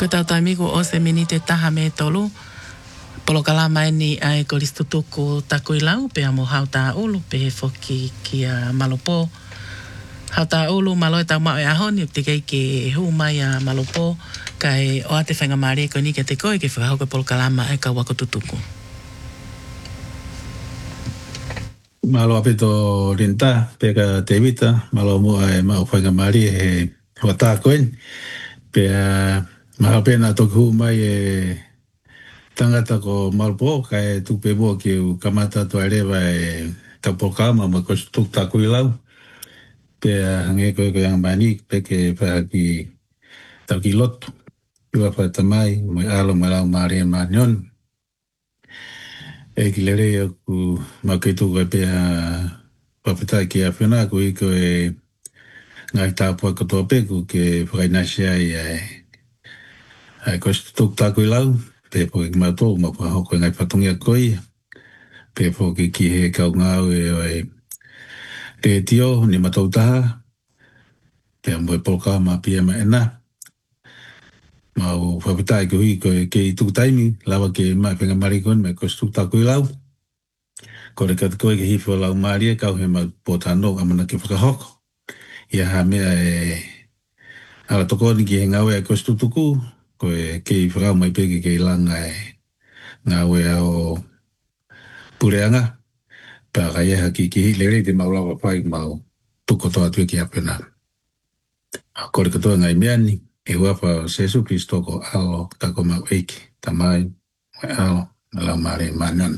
Ko tau taimiku o se mini te taha me tolu. Polo kala mai ni ai ko listutu ko takui lau pe amo hau ta ulu pe foki ki a malopo. Hau ta ulu malo e tau mao e aho ni te kei ke hu mai a malopo kai o ate whainga maari ko ni ke te koe ke whakahau ke polo kala mai ka wako tutuku. Malo apito rinta peka te vita malo mo ai mau whainga maari e wata koen pe maha pena toku mai e tangata ko malpo kai tupe mo ki u kamata to areva e tapokama ma ko tuk takui lau pe hange ko yang bani pe ke pa ki taki lot ua pa tamai mo alo malau mari manion e ki lere ku ma ke tu pe papita ki a fena ko i ko e ngai tapo ko to pe ku ke freinasia ai ko tuk takui lau pe po ki mato ma pa ko ngai patungia koi pe po ki he kau ngau e te tio ni matou taha pe mo poka ma pia ma ena mau whapitai ko hi ko ke i tu taimi lava ke mai penga marikon me ko stu ta ko lau ko re ka ko ke hi fo lau maria ka he ma potano amana ke whakahok ia ha mea ala toko ni ki ngau e ko stu tuku ko ke i whakau mai peke ke langa ngau e o pureanga pa ka ia ki hi lere te mau lava pai mau tuko toa tue ki apena ko re ka toa ngai mea ni e wapa Jesu Kristo ko alo tako mau eiki tamai alo la mare manan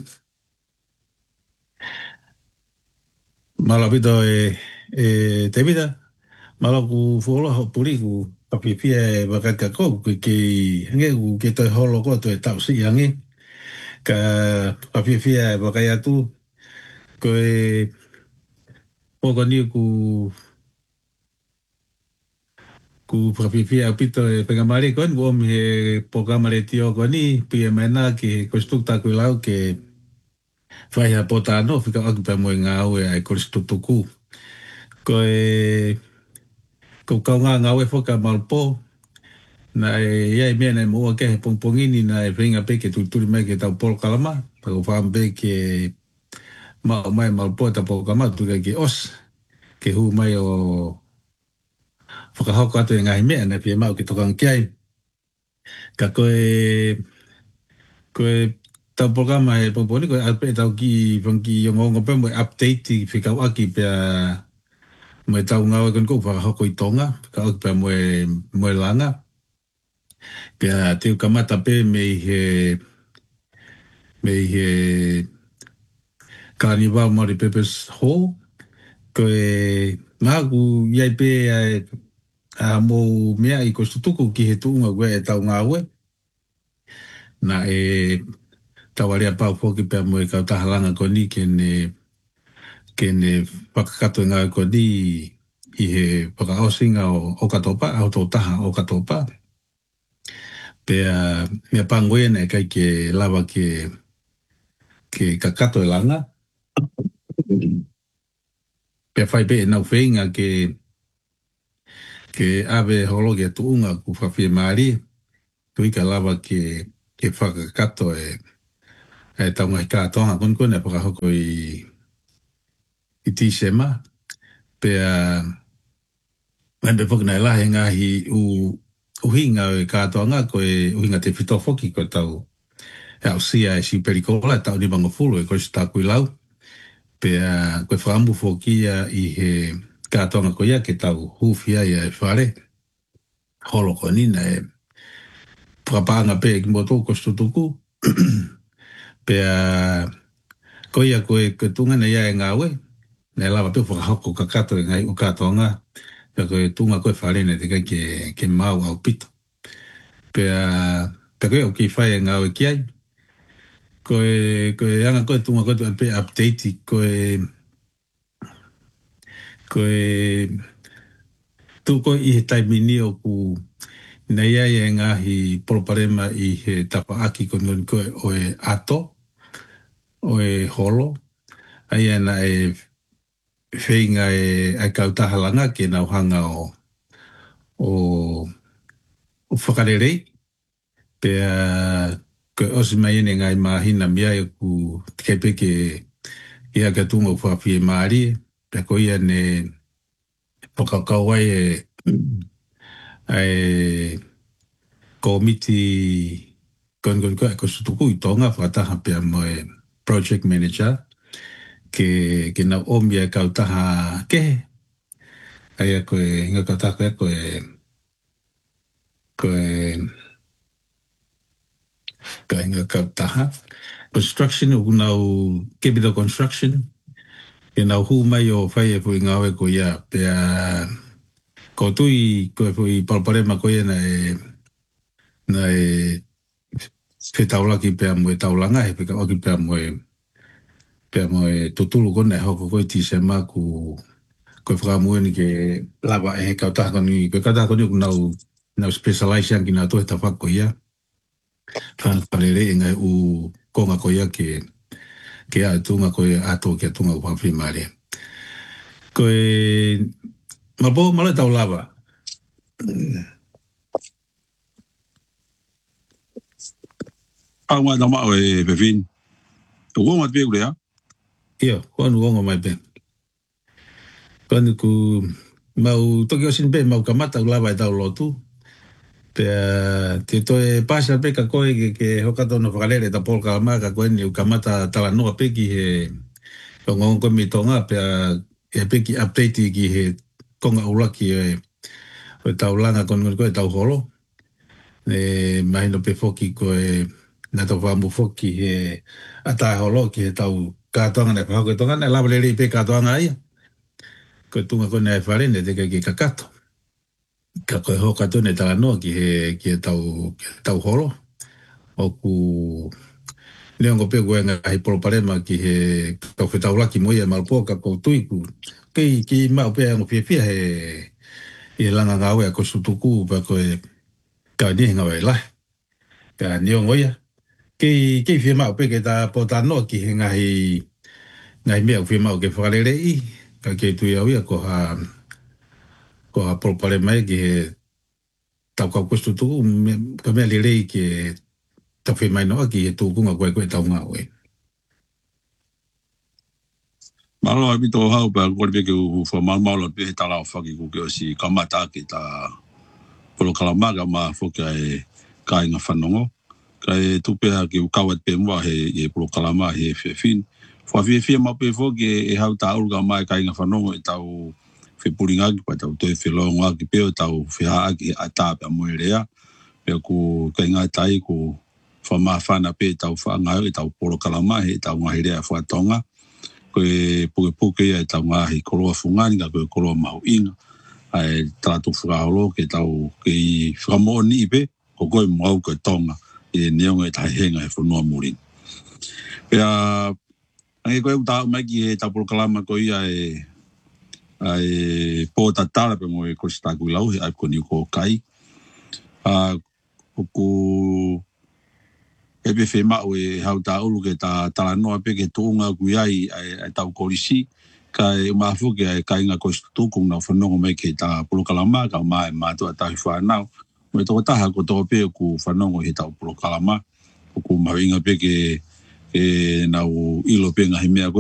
malo pito te vida malo ku folo ho puri ku papipia bakaka ko ke nge ku ke to holo ko to tau si yangi ka papipia bakaya tu ko pogo ni ku papipia pito pengamari kon go me pogamare tio ko ni pia mena ke ko stukta ku lau ke fai a potano fica ak pa mo nga o ai ko stutuku ko nga nga we foka malpo na ia me na mo ke pongpongini na venga pe ke tu me ke ta pol kalama pa ko fam be ke ma mai malpo ta po kama tu ke os ke hu mai o foka hoka to nga me na pe ma ke to kan kai ka ko tau programa e poponi ko alpe tau ki vanki yo ngo pe mo update fica aki pe mo tau nga kon ko fa ko itonga ka pe mo langa pe te kamata pe me carnival mari pepes ho ko magu ia pe a mo mea i ko tuku ki he tunga we tau nga we na tawaria pau foki pe mo ka tahalanga ko ni kene pakakato ngā ko ni i he pakaosinga o katopa, au tō taha o katopa. Pea mea pangoena e kai ke lava ke kakato e langa. Pea whai pe e nau whenga ke ave holo ke tuunga ku whawhia maari. Tui ka lava ke whakakato e taunga i kātoanga konkone pakahoko i tisema. Pea me pokina la nga hi uhinga e katoanga ko uhinga te fitofoki ko tau au sia si perikola tau ni bango fulu ko sta kuilau pe ko famu fokia i he katoanga ko ia ke tau hufia ia e fare holo ko ni na propanga pe ki moto ko stutuku pe ko ia ko tunga na ia nga we na lava pe fo hako kakato ngai u katoanga ko tunga ko fare ne te ke mau au pito pe o ki fai nga o ki ai ko anga ko tunga ko pe update ko tu ko i tai mini o ku nei ai nga hi proparema i he tapa aki ko non ko o ato o holo ai ana whenga ai kautahalanga ke nau hanga o whakarerei Pea ko osi mai ene ngai mahina mia e ku kepeke ia ka tunga whawhi e maari. Pea ko ia ne pokakawai e komiti kon ko sutuku I tonga whataha pea mo e project manager ke na omia kautaha ke ai ko nga kautaha ko nga kautaha construction unau capital construction ke na hu mai o fai e fui ngawe ko ia pea ko tui ko fui palpare ma ko ia na ke taulaki pea mo e taulanga he peka oki pea mo e tutulu kone hoko koe ti se ma ku koe whakamueni ke lava e kautaha koni koe kautaha koni nau specialization ki nga tohe ta whako ia whanparere e ngai u konga ko ia ke a tunga koe ato ke tunga whawhi maare koe mapo mala tau lava Awa dama e bevin. Ugo mat be urea. Ia, konu ongo mai be. Konu ku mau toki osin be mau kamata lava e tau lotu. Pea te toe pasa pe ka koe ke hokato no whakalere ta Paul Kalama ka koe ni kamata tala noa peki he konga ongo mi tonga pea e peki update ki he konga ulaki e tau langa konu koe tau holo. Mahino pe foki koe na tau whamu foki he ata holo ki he tau katoanga ne whako tonga ne lava lere pe katoanga ia. Koe tunga koe ne wharene te ke kakato. Ka koe hokato ne tala noa ki he tau holo. Oku neongo pe koe ngahi poloparema ki he kau whetau laki moia malpoa ka kou tuiku. Ki mau pe ango pia he langa ngawe a ko sutuku pa koe ka ni ngawe lai. Ka neongo ia. Kei whia mau pe ke ta pota noa ki he ngahi mea whia mau ke whakarere I. Ka kei tui au ia ko ha polpare mai ki he tau kau kustu tuku ka mea lirei ki tau whia mai noa ki he tukunga koe tau ngā oe. Malo ai bito hau pa ko be ke u fo malo pe tala whaki ku ke o si kamata ki ta polo kalamaga ma fo ke kai nga whanongo. Kai tupea ki ukawat pe mua he polo kalama he fin. Fo fi ma pe fo ke e hau ta urga mai kai nga whanongo e tau fe puringa ki pa tau toi fe longa ki pe o tau fe haa ki ata pe moerea. Pe ku kai nga tai ku fa ma whana pe tau whanga e tau polo kalama he tau ngahirea whatonga. Koe puke e tau ngahi koroa fungani ka koe koroa mahu inga. Ai tātou whakaholo ke tau ki whakamoa ni pe ko koe mau koe tonga. E neonga e tahi henga e whanua murin. Pea, ange koe utau mai ki he tapolo kalama ko ia e pōta tala pe mo e koe staku ilau he aiko ni ko kai. Oku e pe whemau e hau tā ulu ke tā tala noa pe ke tōnga kui ai tau korisi. Ka e mafu ke kai ngā koe stutukung na whanongo mai ke tā polo kalama ka mai mātua tahi whanau. Mo e toko taha ko toko pe ku whanongo he tau polo kalama. Oku mahu inga pe ke nau ilo pe ngahi mea